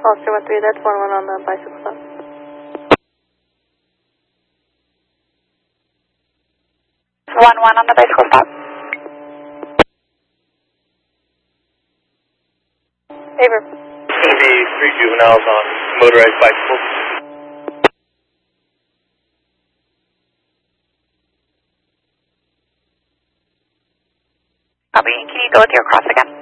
Foster 1-3, that's 1-1 on the bicycle stop. One on the bicycle stop. Favor. Going to be 3 juveniles on motorized bicycles. Copy. Can you go with your cross again?